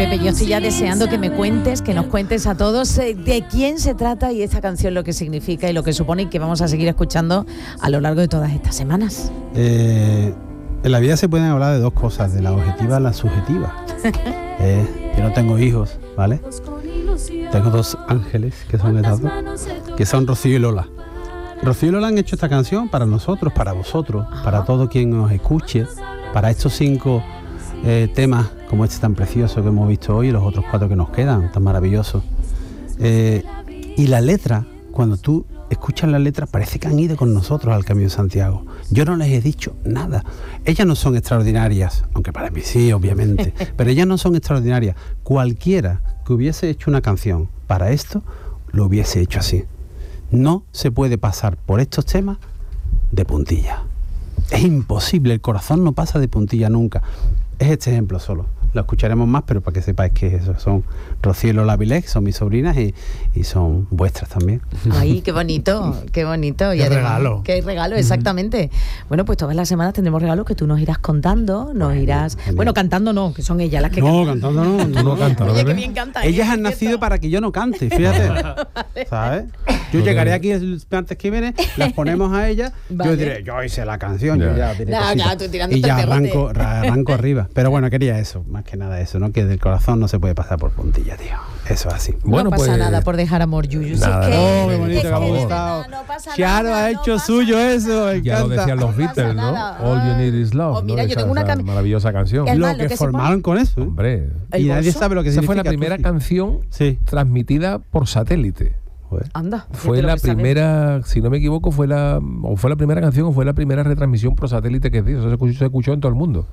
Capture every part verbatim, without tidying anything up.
Pepe, yo estoy ya deseando que me cuentes, que nos cuentes a todos eh, de quién se trata y esta canción lo que significa y lo que supone y que vamos a seguir escuchando a lo largo de todas estas semanas. Eh, en la vida se pueden hablar de dos cosas, de la objetiva a la subjetiva. eh, yo no tengo hijos, ¿vale? Tengo dos ángeles, que son estas dos, que son Rocío y Lola. Rocío y Lola han hecho esta canción para nosotros, para vosotros, Ajá. para todo quien nos escuche, para estos cinco eh, temas como este tan precioso que hemos visto hoy y los otros cuatro que nos quedan, tan maravillosos. Eh, y la letra, cuando tú escuchas la letra, parece que han ido con nosotros al Camino de Santiago. Yo no les he dicho nada. Ellas no son extraordinarias, aunque para mí sí, obviamente, pero ellas no son extraordinarias. Cualquiera que hubiese hecho una canción para esto, lo hubiese hecho así. No se puede pasar por estos temas de puntilla. Es imposible, el corazón no pasa de puntilla nunca. Es este ejemplo solo. Lo escucharemos más, pero para que sepáis que eso son Rocío y Lola Vilés, son mis sobrinas y, y son vuestras también. Ay, qué bonito, qué bonito. Y qué además, regalo. Qué regalo, exactamente. Bueno, pues todas las semanas tendremos regalos que tú nos irás contando, nos bueno, irás... Genial. Bueno, cantando no, que son ellas las que no, cantan. No, cantando no. Tú no cantas, Oye, qué bien cantan. Ellas han nacido para que yo no cante, fíjate. vale. ¿Sabes? Yo no llegaré aquí el martes que viene, las ponemos a ellas, vale. yo diré, yo hice la canción, yeah. yo ya diré no, ya, tú y ya arranco, arranco arriba. Pero bueno, quería eso, más que nada eso, ¿no? Que del corazón no se puede pasar por puntilla, tío. Eso es así. Bueno, no pasa pues, nada por dejar amor, Yuyu. Nada, si es que, no, qué bonito que hemos gustado. Charo ha hecho no suyo nada. Eso, me ya lo decían los Beatles, ¿no? All You Need Is Love. Oh, mira, ¿no? yo esa, tengo una esa maravillosa canción. Lo que, lo que formaron con eso. ¿eh? Hombre. Y nadie sabe lo que esa significa. Esa fue la primera canción sí. transmitida por satélite. Anda, fue la primera, sabes. si no me equivoco, fue la o fue la primera canción o fue la primera retransmisión por satélite que hizo. Se escuchó, se escuchó en todo el mundo.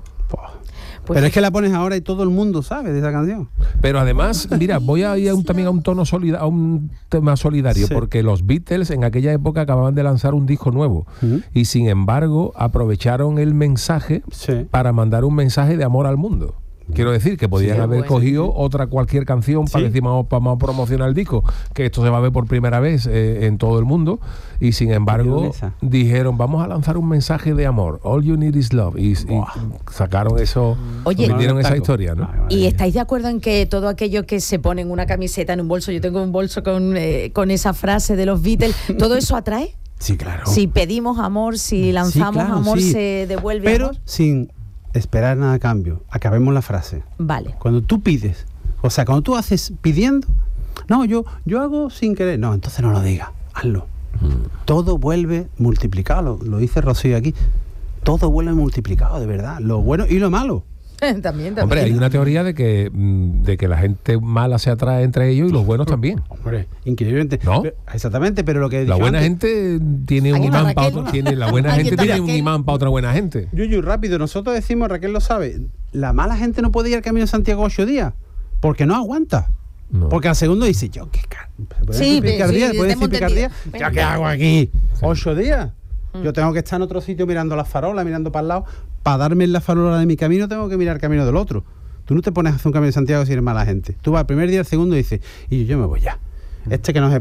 Pues pero es que la pones ahora y todo el mundo sabe de esa canción. Pero además, mira, voy a ir a un, también a un tono solida, a un tema solidario, sí. porque los Beatles en aquella época acababan de lanzar un disco nuevo uh-huh. y sin embargo aprovecharon el mensaje sí. para mandar un mensaje de amor al mundo. Quiero decir que podían sí, haber bueno. cogido otra cualquier canción sí. para decir vamos, vamos a promocionar el disco, que esto se va a ver por primera vez eh, en todo el mundo, y sin embargo dijeron vamos a lanzar un mensaje de amor, All You Need Is Love, y, y sacaron eso, Oye, vendieron esa historia, ¿no? ¿Y estáis de acuerdo en que todo aquello que se pone en una camiseta, en un bolso, yo tengo un bolso con, eh, con esa frase de los Beatles, todo eso atrae? Sí, claro. Si pedimos amor, si lanzamos sí, claro, amor, sí. se devuelve pero amor. sin esperar nada a cambio. Acabemos la frase. Vale. Cuando tú pides, o sea, cuando tú haces pidiendo, no, yo yo hago sin querer, no, entonces no lo digas, hazlo. Mm. Todo vuelve multiplicado, lo, lo dice Rocío aquí. Todo vuelve multiplicado, de verdad, lo bueno y lo malo. también, también. Hombre, hay una teoría de que de que la gente mala se atrae entre ellos y los buenos también. Hombre, increíblemente. ¿No? Pero, exactamente, pero lo que he dicho la buena antes, gente tiene un imán para otro, tiene la buena gente tiene Raquel. un imán para otra buena gente. Yuyu, rápido, nosotros decimos, Raquel lo sabe, la mala gente no puede ir al Camino de Santiago ocho días, porque no aguanta. No. Porque al segundo dice, yo qué car... Sí, picardía, sí, ¿puedes decir picardía? Bueno, ¿Yo qué hago aquí? Sí. ¿Ocho días? Mm. Yo tengo que estar en otro sitio mirando las farolas, mirando para el lado. Para darme la farola de mi camino tengo que mirar el camino del otro. Tú no te pones a hacer un Camino de Santiago si eres mala gente. Tú vas al primer día, al segundo y dices, y yo, yo me voy ya. Este que no se